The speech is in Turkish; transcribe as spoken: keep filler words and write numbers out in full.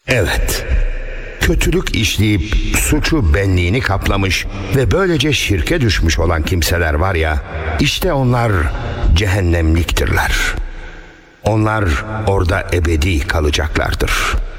Evet, kötülük işleyip suçu benliğini kaplamış ve böylece şirke düşmüş olan kimseler var ya, işte onlar cehennemliktirler. Onlar orada ebedi kalacaklardır.